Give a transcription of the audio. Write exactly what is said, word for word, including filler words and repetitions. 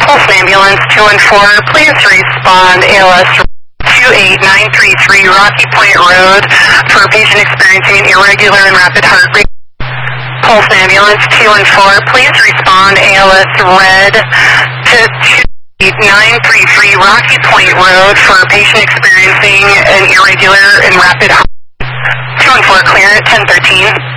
Pulse ambulance two one four, please respond A L S two eight nine three three Rocky Point Road for a patient experiencing irregular and rapid heart rate. Pulse ambulance two one four, please respond A L S red to two eight nine three three Rocky Point Road for a patient experiencing an irregular and rapid heart rate. two one four clear at ten thirteen.